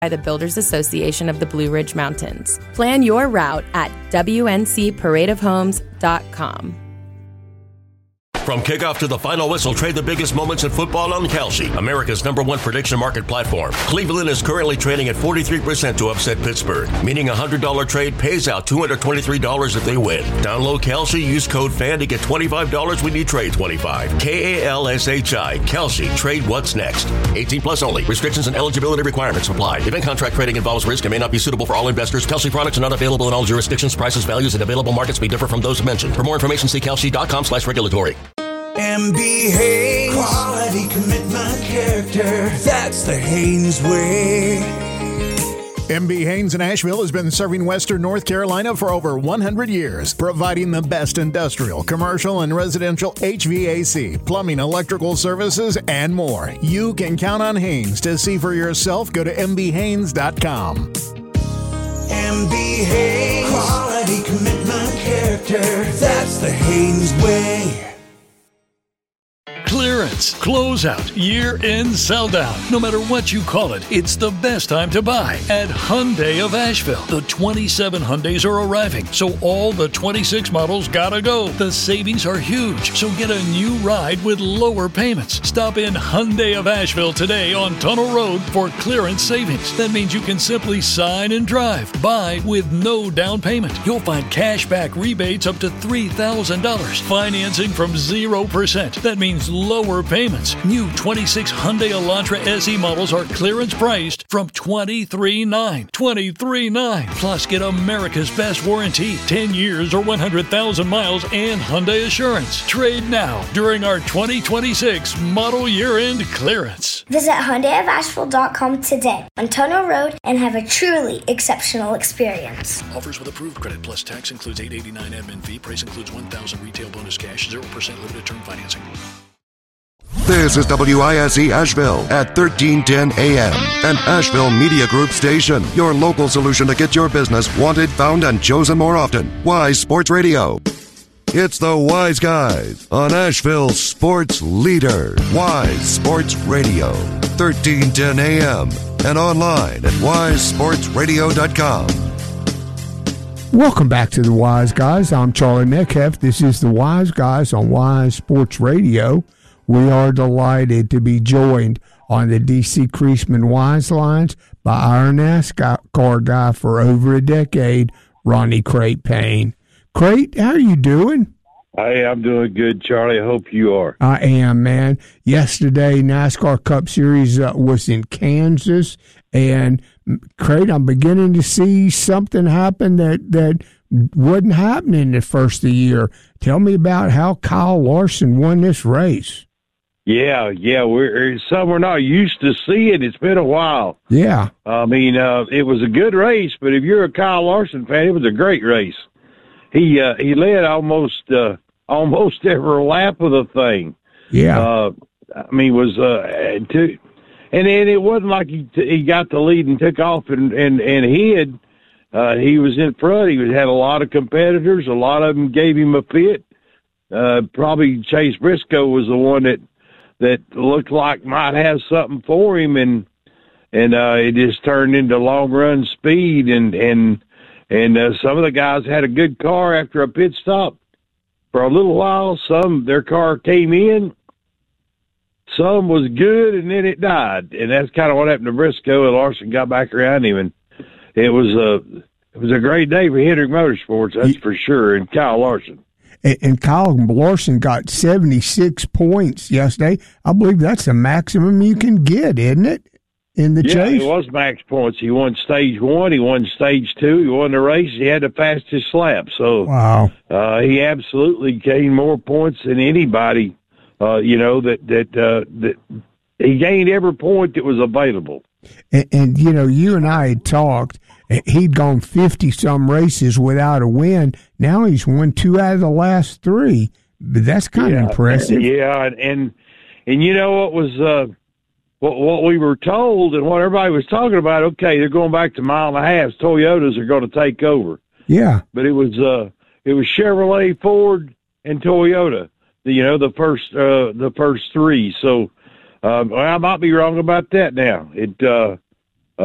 by the Builders Association of the Blue Ridge Mountains. Plan your route at WNCParadeOfHomes.com. From kickoff to the final whistle, trade the biggest moments in football on Kalshi, America's #1 prediction market platform. Cleveland is currently trading at 43% to upset Pittsburgh, meaning a $100 trade pays out $223 if they win. Download Kalshi, use code FAN to get $25 when you trade 25. KALSHI, Kalshi, trade what's next. 18 plus only. Restrictions and eligibility requirements apply. Event contract trading involves risk and may not be suitable for all investors. Kalshi products are not available in all jurisdictions. Prices, values, and available markets may differ from those mentioned. For more information, see kalshi.com/regulatory. MB Haynes, quality, commitment, character, that's the Haynes way. MB Haynes in Asheville has been serving Western North Carolina for over 100 years, providing the best industrial, commercial, and residential HVAC, plumbing, electrical services, and more. You can count on Haynes. To see for yourself, go to mbhaynes.com. MB Haynes, quality, commitment, character, that's the Haynes way. Clearance, closeout, year-end sell-down. No matter what you call it, it's the best time to buy at Hyundai of Asheville. The 27 Hyundais are arriving, so all the 26 models gotta go. The savings are huge, so get a new ride with lower payments. Stop in Hyundai of Asheville today on Tunnel Road for clearance savings. That means you can simply sign and drive. Buy with no down payment. You'll find cashback rebates up to $3,000. Financing from 0%. That means lower payments. New 26 Hyundai Elantra SE models are clearance priced from $23,900. $23,900. Plus, get America's best warranty, 10 years or 100,000 miles, and Hyundai Assurance. Trade now during our 2026 model year-end clearance. Visit HyundaiofAsheville.com today on Tunnel Road and have a truly exceptional experience. Offers with approved credit plus tax includes $889 admin fee. Price includes $1,000 retail bonus cash, 0% limited term financing. This is WISE Asheville at 1310 AM, an Asheville Media Group station. Your local solution to get your business wanted, found, and chosen more often. Wise Sports Radio. It's the Wise Guys on Asheville's sports leader. Wise Sports Radio, 1310 AM, and online at wisesportsradio.com. Welcome back to the Wise Guys. I'm Charlie Metcalf. This is the Wise Guys on Wise Sports Radio. We are delighted to be joined on the D.C. Creasman Wise Lines by our NASCAR guy for over a decade, Ronnie Crate Payne. Crate, how are you doing? Hey, I'm doing good, Charlie. I hope you are. I am, man. Yesterday, NASCAR Cup Series was in Kansas, and Crate, I'm beginning to see something happen that wasn't happening the first of the year. Tell me about how Kyle Larson won this race. Yeah, we're not used to seeing. It's been a while. Yeah. I mean, it was a good race, but if you're a Kyle Larson fan, it was a great race. He led almost every lap of the thing. Yeah. I mean, and then it wasn't like he got the lead and took off and hid. He was in front. He had a lot of competitors. A lot of them gave him a fit. Probably Chase Briscoe was the one that looked like might have something for him, and it just turned into long run speed, and some of the guys had a good car after a pit stop for a little while. Their car came in, some was good, and then it died, and that's kind of what happened to Briscoe. And Larson got back around him, and it was a great day for Hendrick Motorsports, that's for sure, and Kyle Larson. And Kyle Larson got 76 points yesterday. I believe that's the maximum you can get, isn't it, in the chase? Yeah, it was max points. He won stage 1. He won stage 2. He won the race. He had the fastest lap. So wow, he absolutely gained more points than anybody. That he gained every point that was available. And you and I had talked. He'd gone 50-some races without a win. Now he's won 2 out of the last 3. But that's kind of impressive. Yeah, and you know what was what we were told and what everybody was talking about? Okay, they're going back to mile and a half. Toyotas are going to take over. Yeah, but it was Chevrolet, Ford, and Toyota. The first 3. So I might be wrong about that now.